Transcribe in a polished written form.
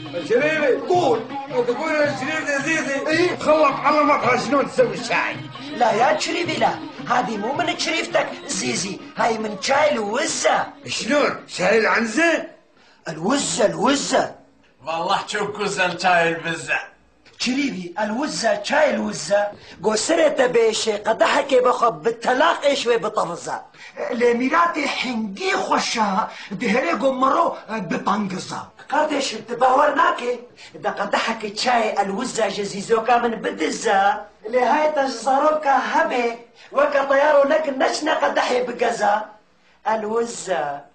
شريفي قول. تقول الشريف زيزي ايه خلط على مطعم شلون تسوي الشاي. لا يا شريفي لا، هذه مو من شريفتك زيزي، هاي من شاي الوزة. شلون شاي العنزة؟ الوزة والله شوف كوزن شاي البزة شريفي، الوزة شاي الوزة قصرت بيشي قدحكي بخب بالتلاقي شوي بطفزة لميراتي حنجي خوشا دهري قمرو بطنقزة قدش تباورناكي دا قدحكي شاي الوزة جزيزوكا من بدزة لهاي تجزروكا هبي وكا طيارو لك نشنا قدحي بقزة الوزة